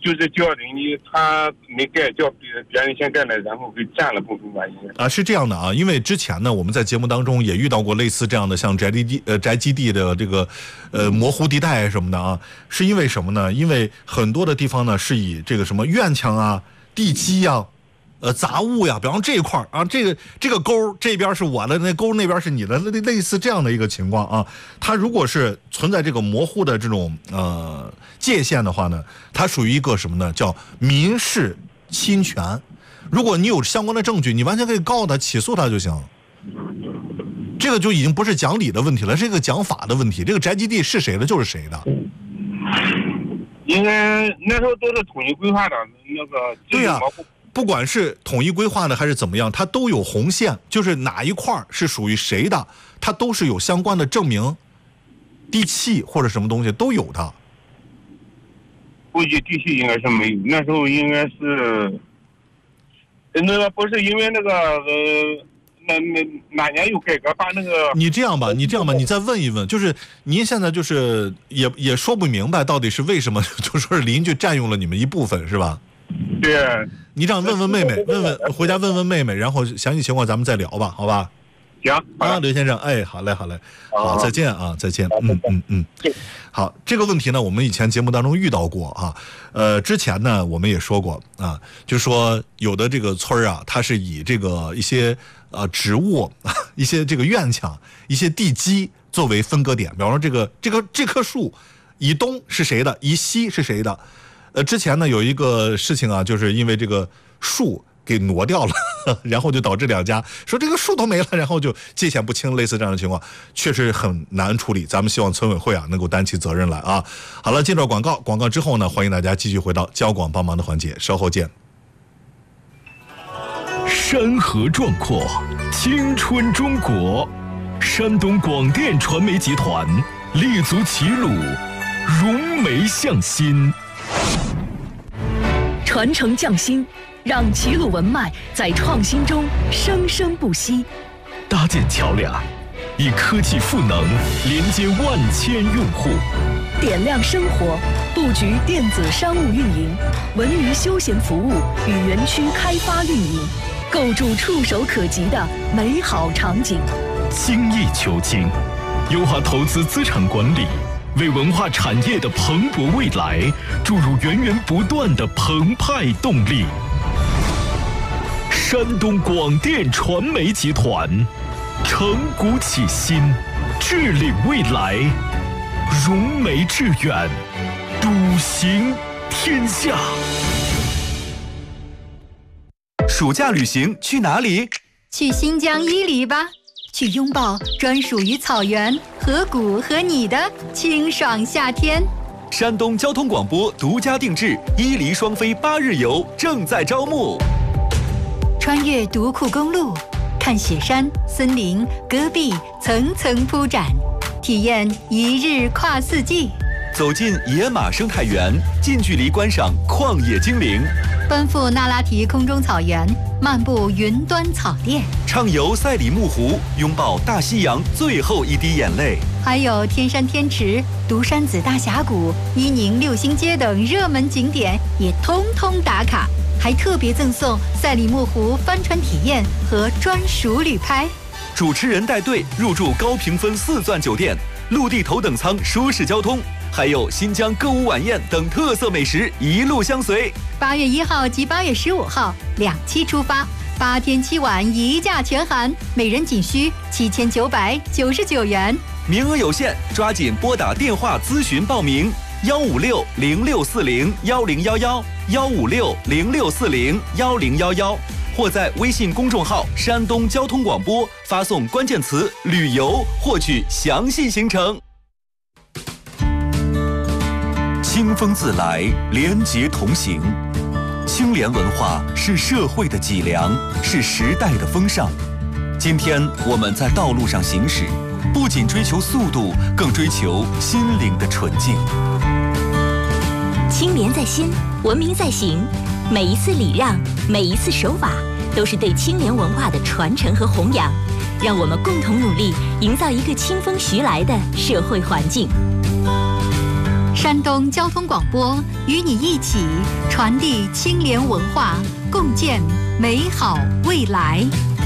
就是叫邻居他没盖，叫别人先盖了，然后给占了部分吧，应该是这样的啊。因为之前呢，我们在节目当中也遇到过类似这样的，像宅基地的这个模糊地带什么的啊，是因为什么呢？因为很多的地方呢是以这个什么院墙啊、地基啊、杂物呀，比方这一块啊，这个沟这边是我的，那沟那边是你的，类似这样的一个情况啊。它如果是存在这个模糊的这种界限的话呢，它属于一个什么呢？叫民事侵权。如果你有相关的证据，你完全可以告他、起诉他就行。这个就已经不是讲理的问题了，是一个讲法的问题。这个宅基地是谁的，就是谁的。 应该那时候都是统一规划的那个。 对呀。不管是统一规划的还是怎么样，它都有红线，就是哪一块是属于谁的，它都是有相关的证明、地契或者什么东西都有的。 估计地契应该是没有，那时候应该是，那个不是因为那个哪年有改革把那个。 你这样吧，你再问一问，就是您现在就是也说不明白到底是为什么，就说是邻居占用了你们一部分，是吧？ 对。 你这样问问妹妹，回家问问妹妹，然后详细情况咱们再聊吧，好吧？ 行啊，刘先生，哎，好嘞，好，再见啊，再见，好，这个问题呢，我们以前节目当中遇到过啊，之前呢我们也说过啊，就说有的这个村啊，它是以这个一些植物、一些这个院墙、一些地基作为分割点，比方说这棵树，以东是谁的，以西是谁的。之前呢有一个事情啊，就是因为这个树给挪掉了，然后就导致两家说这个树都没了，然后就界限不清，类似这样的情况确实很难处理。咱们希望村委会啊能够担起责任来啊。好了，进入广告之后呢，欢迎大家继续回到交广帮忙的环节，稍后见。 山河壮阔，青春中国，山东广电传媒集团立足齐鲁，融媒向心， 传承匠心，让齐鲁文脉在创新中生生不息。 搭建桥梁，以科技赋能连接万千用户， 点亮生活，布局电子商务运营、文娱休闲服务与园区开发运营，构筑触手可及的美好场景。 精益求精，优化投资资产管理，为文化产业的蓬勃未来注入源源不断的澎湃动力。山东广电传媒集团承股启新，致力未来，融媒致远，笃行天下。 暑假旅行去哪里？ 去新疆伊犁吧，去拥抱专属于草原、河谷和你的清爽夏天。 山东交通广播独家定制伊犁双飞8日游正在招募。 穿越独库公路，看雪山、森林、戈壁层层铺展，体验一日跨四季。 走进野马生态园，近距离观赏旷野精灵。 奔赴那拉提空中草原，漫步云端草甸。 畅游赛里木湖，拥抱大西洋最后一滴眼泪。 还有天山天池、独山子大峡谷、伊宁六星街等热门景点也通通打卡，还特别赠送赛里木湖帆船体验和专属旅拍。 主持人带队入住高评分4钻酒店，陆地头等舱舒适交通，还有新疆歌舞晚宴等特色美食一路相随。 8月1号及8月15号2期出发，8天7晚一价全含，每人仅需7999元。 名额有限，抓紧拨打电话咨询报名：156-0640-1011，156-0640-1011，或在微信公众号山东交通广播发送关键词旅游获取详细行程。清风自来，廉洁同行。清廉文化是社会的脊梁，是时代的风尚。今天我们在道路上行驶，不仅追求速度，更追求心灵的纯净。 清廉在心，文明在行。每一次礼让，每一次守法，都是对清廉文化的传承和弘扬。让我们共同努力，营造一个清风徐来的社会环境。 山东交通广播与你一起传递青年文化，共建美好未来。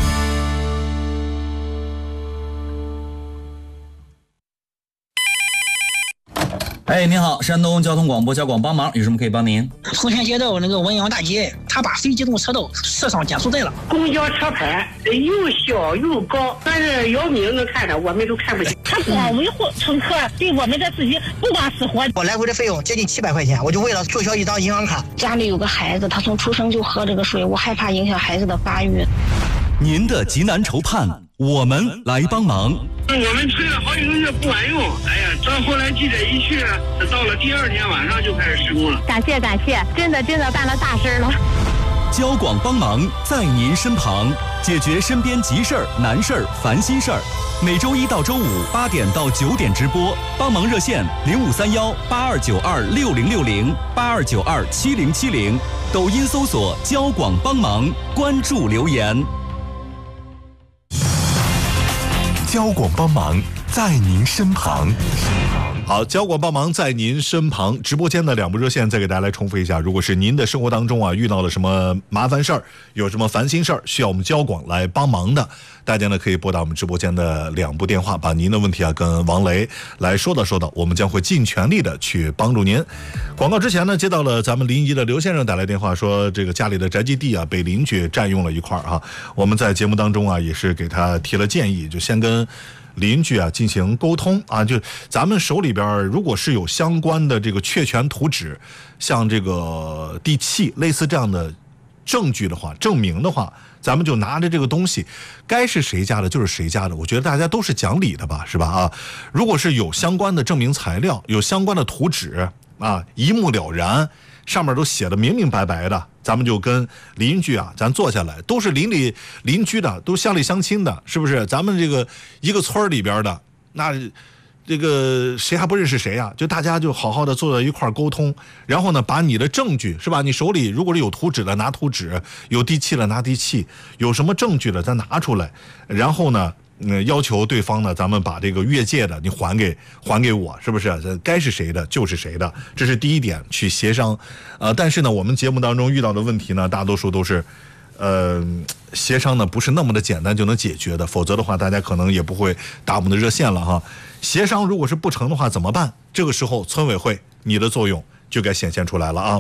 哎，您好，山东交通广播交广帮忙，有什么可以帮您？ 丰田街道那个文阳大街，他把非机动车道设上减速带了。 公交车牌又小又高，但是姚明能看着，我们都看不见。 他光维护乘客对我们的自己不光死活。 我来回的费用接近700块钱，我就为了注销一张银行卡。 家里有个孩子，他从出生就喝这个水，我害怕影响孩子的发育。 您的急难愁盼，我们来帮忙。 我们催了好几个月不管用，哎呀，到后来记者一去，到了第2天晚上就开始施工了。 感谢，真的办了大事了。 交广帮忙在您身旁，解决身边急事儿、难事儿、烦心事儿。每周1到周58点到9点直播，帮忙热线05318292606082927070，抖音搜索交广帮忙，关注留言。 交广帮忙在您身旁。 好，交广帮忙在您身旁。直播间的2部热线再给大家来重复一下，如果是您的生活当中啊遇到了什么麻烦事儿，有什么烦心事儿需要我们交广来帮忙的，大家呢可以拨打我们直播间的2部电话，把您的问题啊跟王雷来说道，我们将会尽全力的去帮助您。广告之前呢，接到了咱们临沂的刘先生打来电话，说这个家里的宅基地啊被邻居占用了一块啊，我们在节目当中啊也是给他提了建议，就先跟邻居啊进行沟通啊，就咱们手里边如果是有相关的这个确权图纸，像这个地契类似这样的证据的话，证明的话，咱们就拿着这个东西，该是谁家的就是谁家的。我觉得大家都是讲理的吧，是吧啊？如果是有相关的证明材料，有相关的图纸啊，一目了然，上面都写的明明白白的，咱们就跟邻居啊，咱坐下来，都是邻居的，都乡里乡亲的，是不是？咱们这个一个村里边的，那这个谁还不认识谁啊？就大家就好好的坐在一块沟通，然后呢，把你的证据是吧？你手里如果是有图纸的，拿图纸；有地契了，拿地契；有什么证据的，咱拿出来，然后呢，要求对方呢，咱们把这个越界的你还给我，是不是？这该是谁的就是谁的，这是第一点，去协商。但是呢，我们节目当中遇到的问题呢，大多数都是，协商呢不是那么的简单就能解决的，否则的话，大家可能也不会打我们的热线了哈。协商如果是不成的话怎么办？这个时候村委会你的作用就该显现出来了啊。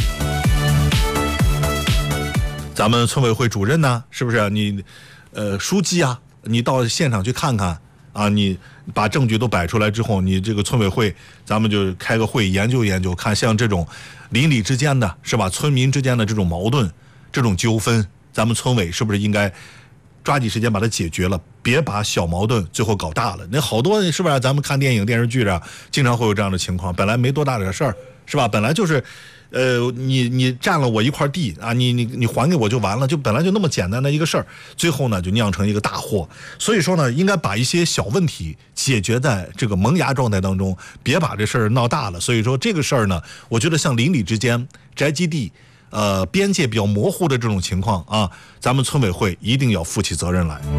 咱们村委会主任呢，是不是你书记啊？你到现场去看看啊，你把证据都摆出来之后，你这个村委会咱们就开个会研究研究，看像这种邻里之间的是吧，村民之间的这种矛盾、这种纠纷，咱们村委是不是应该抓紧时间把它解决了，别把小矛盾最后搞大了。那好多是不是咱们看电影电视剧啊，经常会有这样的情况，本来没多大点事儿是吧，本来就是你占了我一块地啊，你还给我就完了，就本来就那么简单的一个事儿，最后呢就酿成一个大祸。所以说呢，应该把一些小问题解决在这个萌芽状态当中，别把这事儿闹大了。所以说这个事儿呢，我觉得像邻里之间宅基地边界比较模糊的这种情况啊，咱们村委会一定要负起责任来。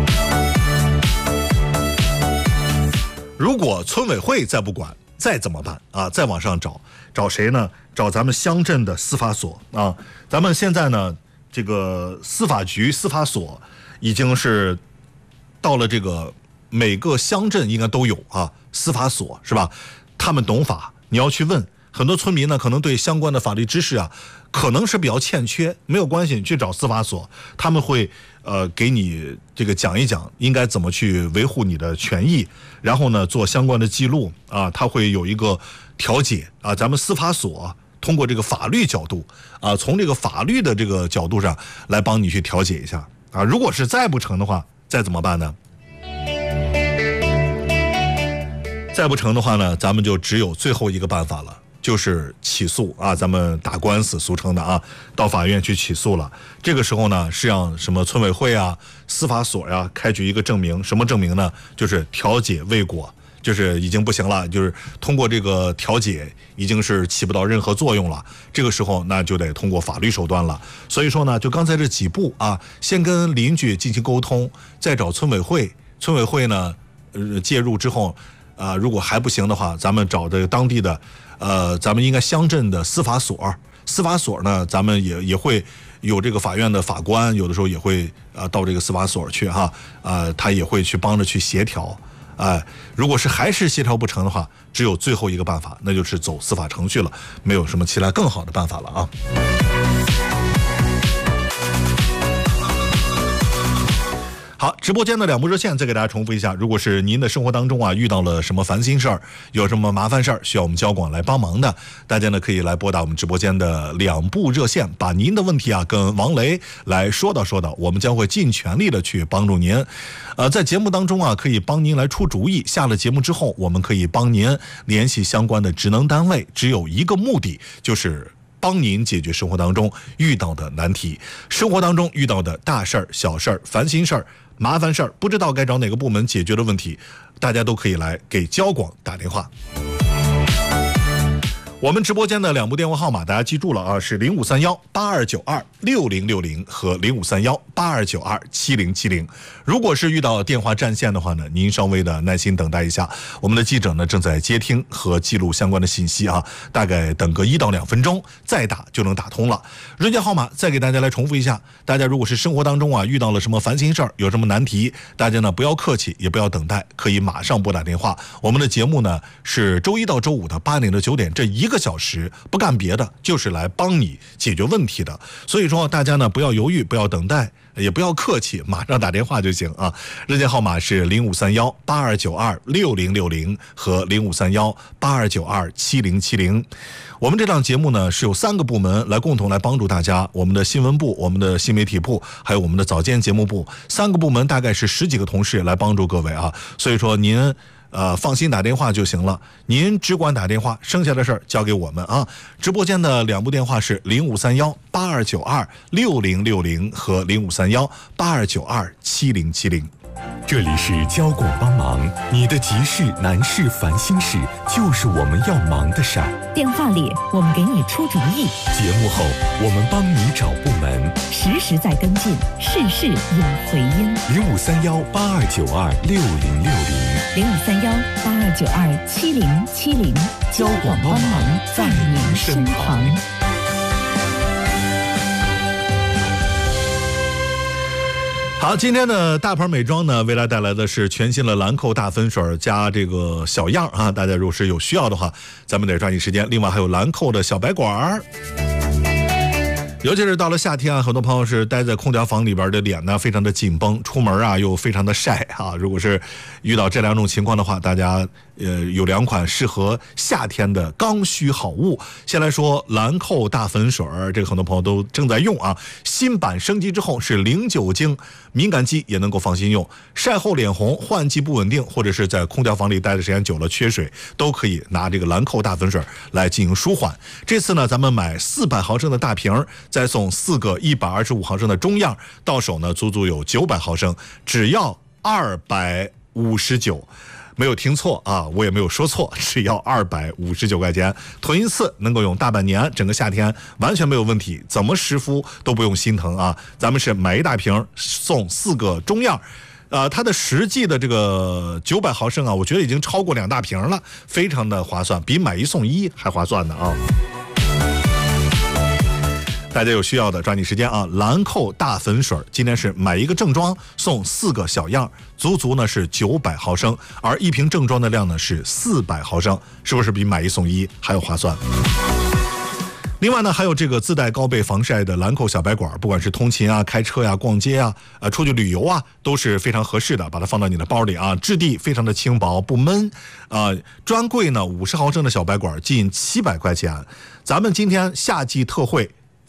如果村委会再不管，再怎么办啊？再往上找谁呢？找咱们乡镇的司法所啊。咱们现在呢，这个司法局、司法所已经是到了这个每个乡镇应该都有啊，司法所是吧？他们懂法，你要去问。很多村民呢，可能对相关的法律知识啊，可能是比较欠缺，没有关系，你去找司法所，他们会给你这个讲一讲应该怎么去维护你的权益，然后呢做相关的记录啊，他会有一个调解啊，咱们司法所通过这个法律角度啊，从这个法律的这个角度上来帮你去调解一下啊，如果是再不成的话，再怎么办呢？再不成的话呢，咱们就只有最后一个办法了。就是起诉啊，咱们打官司俗称的啊，到法院去起诉了。这个时候呢，是让什么村委会啊、司法所呀开具一个证明，什么证明呢？就是调解未果，就是已经不行了，就是通过这个调解已经是起不到任何作用了。这个时候那就得通过法律手段了。所以说呢，就刚才这几步啊，先跟邻居进行沟通，再找村委会，村委会呢介入之后。如果还不行的话，咱们找这个当地的咱们应该乡镇的司法所，司法所呢，咱们也会有这个法院的法官，有的时候也会到这个司法所去哈，他也会去帮着去协调。如果是还是协调不成的话，只有最后一个办法，那就是走司法程序了，没有什么其他更好的办法了啊。好，直播间的2部热线再给大家重复一下，如果是您的生活当中遇到了什么烦心事儿，有什么麻烦事儿需要我们交广来帮忙的，大家呢可以来拨打我们直播间的2部热线，把您的问题跟王雷来说道，我们将会尽全力的去帮助您。在节目当中可以帮您来出主意，下了节目之后，我们可以帮您联系相关的职能单位，只有一个目的，就是帮您解决生活当中遇到的难题，生活当中遇到的大事儿、小事儿、烦心事儿、麻烦事儿，不知道该找哪个部门解决的问题，大家都可以来给交广打电话。我们直播间的2部电话号码大家记住了是0531-8292-6060和0531-8292-7070。如果是遇到电话占线的话呢，您稍微的耐心等待一下，我们的记者呢正在接听和记录相关的信息大概等个1到2分钟再打就能打通了。热线号码再给大家来重复一下，大家如果是生活当中遇到了什么烦心事儿，有什么难题，大家呢不要客气，也不要等待，可以马上拨打电话。我们的节目呢是周1到周5的8点到9点，这1个小时不干别的，就是来帮你解决问题的。所以说大家呢不要犹豫，不要等待，也不要客气，马上打电话就行啊。热线号码是0531-8292-6060和0531-8292-7070。我们这档节目呢是有3个部门来共同来帮助大家，我们的新闻部、我们的新媒体部，还有我们的早间节目部，3个部门大概是10几个同事来帮助各位所以说您放心打电话就行了，您只管打电话，剩下的事儿交给我们直播间的2部电话是0531-8292-6060和0531-8292-7070。 这里是交广帮忙，你的急事、难事、烦心事，就是我们要忙的事儿。 电话里我们给你出主意， 节目后我们帮你找部门， 实时在跟进，事事有回音。 0531-8292-6060，0531-8292-7070， 交广帮忙在您身旁。 好，今天的大牌美妆呢，为大家带来的是全新的兰蔻大粉水加这个小样大家如果是有需要的话，咱们得抓紧时间。另外还有兰蔻的小白管，尤其是到了夏天很多朋友是待在空调房里边的脸呢非常的紧绷，出门又非常的晒如果是遇到这2种情况的话，大家有2款适合夏天的刚需好物。先来说兰蔻大粉水，这个很多朋友都正在用新版升级之后是零酒精，敏感肌也能够放心用，晒后脸红、换季不稳定，或者是在空调房里待的时间久了缺水，都可以拿这个兰蔻大粉水来进行舒缓。这次呢咱们买400毫升的大瓶，再送4个125毫升的中样，到手呢足足有900毫升，只要259。没有听错我也没有说错，只要259块钱，囤一次能够用大半年，整个夏天完全没有问题，怎么湿敷都不用心疼咱们是买1大瓶送4个中样，它的实际的这个900毫升我觉得已经超过2大瓶了，非常的划算，比买1送1还划算呢大家有需要的抓紧时间兰蔻大粉水今天是买1个正装送4个小样，足足呢是900毫升，而1瓶正装的量呢是400毫升，是不是比买1送1还要划算？另外呢还有这个自带高倍防晒的兰蔻小白管，不管是通勤开车逛街出去旅游都是非常合适的，把它放到你的包里质地非常的轻薄不闷专柜呢50毫升的小白管近700块钱，咱们今天夏季特惠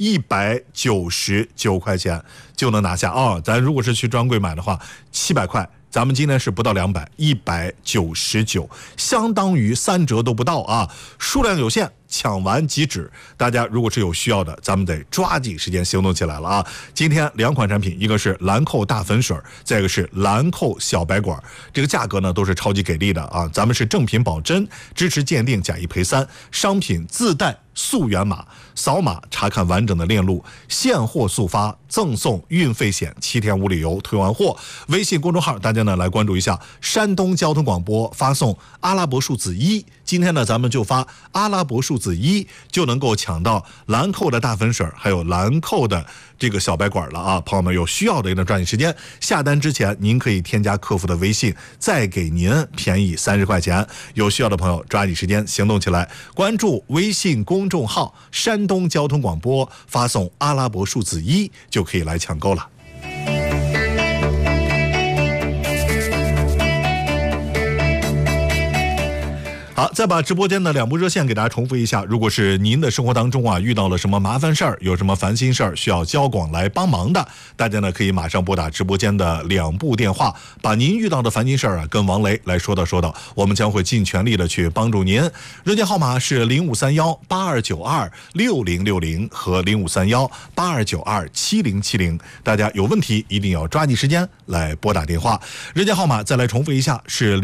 199块钱就能拿下咱如果是去专柜买的话700块，咱们今天是不到200，199，相当于3折都不到数量有限，抢完即止。大家如果是有需要的，咱们得抓紧时间行动起来了今天2款产品，一个是兰蔻大粉水，再一个是兰蔻小白管，这个价格呢都是超级给力的咱们是正品保真，支持鉴定，假1赔3，商品自带溯源码，扫码查看完整的链路，现货速发，赠送运费险7天无理由退完货。微信公众号大家呢来关注一下，山东交通广播，发送阿拉伯数字1。今天呢咱们就发阿拉伯数字1，就能够抢到兰蔻的大粉水，还有兰蔻的这个小白管了啊！朋友们有需要的一定抓紧时间，下单之前您可以添加客服的微信，再给您便宜30块钱。有需要的朋友抓紧时间行动起来，关注微信公众号山东交通广播，发送阿拉伯数字1就可以来抢购了。好，再把直播间的2部热线给大家重复一下。如果是您的生活当中啊遇到了什么麻烦事儿，有什么烦心事儿需要交广来帮忙的，大家呢可以马上拨打直播间的2部电话，把您遇到的烦心事儿啊跟王雷来说道，我们将会尽全力的去帮助您。热线号码是053182926060和0531827070，大家有问题一定要抓紧时间来拨打电话。热线号码再来重复一下是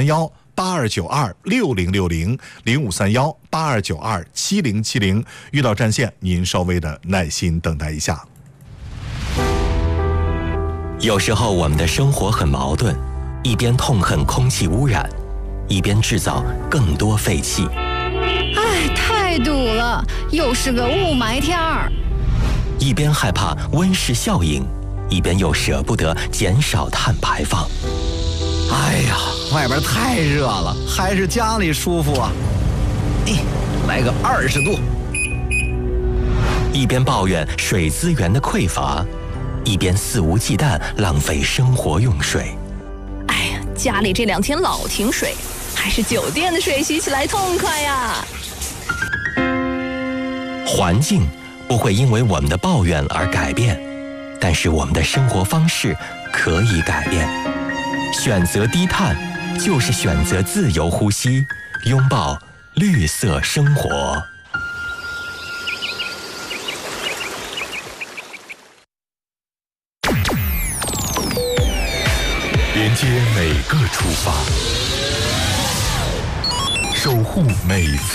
053182926060 053182927070，遇到占线您稍微的耐心等待一下。 有时候我们的生活很矛盾，一边痛恨空气污染，一边制造更多废气。 哎，太堵了，又是个雾霾天儿。 一边害怕温室效应，一边又舍不得减少碳排放。 哎呀，外边太热了，还是家里舒服啊！来个20度。 一边抱怨水资源的匮乏，一边肆无忌惮浪费生活用水。 哎呀，家里这2天老停水，还是酒店的水洗起来痛快呀！ 环境不会因为我们的抱怨而改变，但是我们的生活方式可以改变。选择低碳，就是选择自由呼吸，拥抱绿色生活。 连接每个出发，守护每